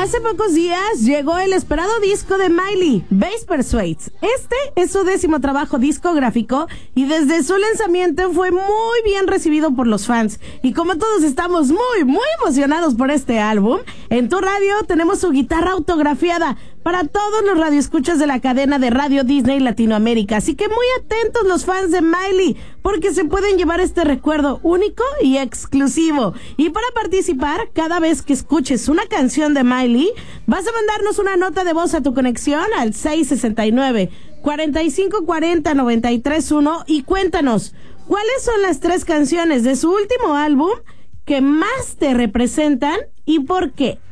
Hace pocos días llegó el esperado disco de Miley, Bass Persuades. Este es su 10º trabajo discográfico y desde su lanzamiento fue muy bien recibido por los fans. Y como todos estamos muy emocionados por este álbum, en tu radio tenemos su guitarra autografiada para todos los radioescuchas de la cadena de Radio Disney Latinoamérica. Así que muy atentos los fans de Miley, porque se pueden llevar este recuerdo único y exclusivo. Y para participar, cada vez que escuches una canción de Miley, vas a mandarnos una nota de voz a tu conexión al 669-4540-931 y cuéntanos, ¿cuáles son las 3 canciones de su último álbum que más te representan y por qué?